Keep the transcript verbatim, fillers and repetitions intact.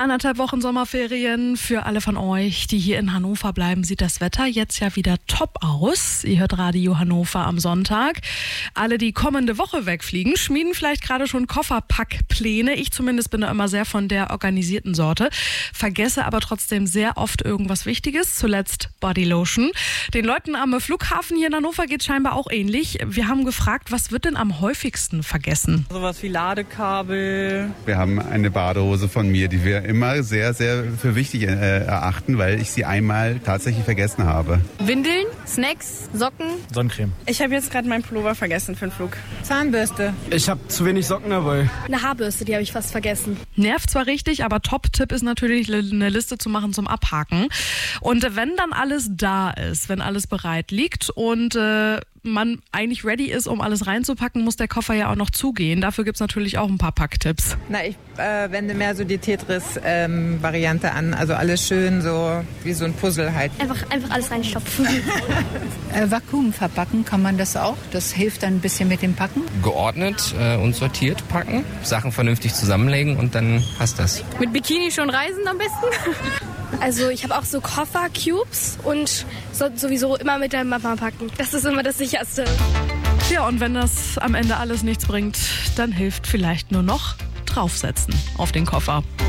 Anderthalb Wochen Sommerferien für alle von euch, die hier in Hannover bleiben, sieht das Wetter jetzt ja wieder top aus. Ihr hört Radio Hannover am Sonntag. Alle, die kommende Woche wegfliegen, schmieden vielleicht gerade schon Kofferpackpläne. Ich zumindest bin da immer sehr von der organisierten Sorte, vergesse aber trotzdem sehr oft irgendwas Wichtiges. Zuletzt Bodylotion. Den Leuten am Flughafen hier in Hannover geht es scheinbar auch ähnlich. Wir haben gefragt, was wird denn am häufigsten vergessen? Sowas wie Ladekabel. Wir haben eine Badehose von mir, die wir immer sehr, sehr für wichtig äh, erachten, weil ich sie einmal tatsächlich vergessen habe. Windeln, Snacks, Socken. Sonnencreme. Ich habe jetzt gerade meinen Pullover vergessen für den Flug. Zahnbürste. Ich habe zu wenig Socken dabei. Eine Haarbürste, die habe ich fast vergessen. Nervt zwar richtig, aber Top-Tipp ist natürlich, eine Liste zu machen zum Abhaken. Und wenn dann alles da ist, wenn alles bereit liegt und äh, man eigentlich ready ist, um alles reinzupacken, muss der Koffer ja auch noch zugehen. Dafür gibt es natürlich auch ein paar Packtipps. Na, ich äh, wende mehr so die Tetris-Variante ähm, an. Also alles schön so wie so ein Puzzle halt. Einfach, einfach alles reinstopfen. äh, Vakuum verpacken kann man das auch. Das hilft dann ein bisschen mit dem Packen. Geordnet äh, und sortiert packen, Sachen vernünftig zusammenlegen und dann passt das. Mit Bikini schon reisen am besten? Also ich habe auch so Koffer-Cubes und so, sowieso immer mit der Mama packen. Das ist immer das Sicherste. Ja, und wenn das am Ende alles nichts bringt, dann hilft vielleicht nur noch draufsetzen auf den Koffer.